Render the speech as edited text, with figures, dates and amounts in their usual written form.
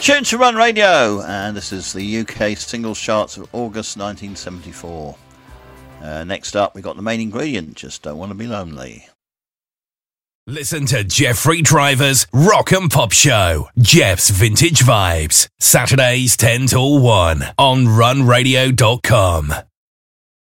Tune to Run Radio, and this is the UK singles charts of August 1974. Next up, we got the main ingredient, Just Don't Want to Be Lonely. Listen to Jeffrey Driver's Rock and Pop Show, Jeff's Vintage Vibes, Saturdays 10 till 1 on runradio.com.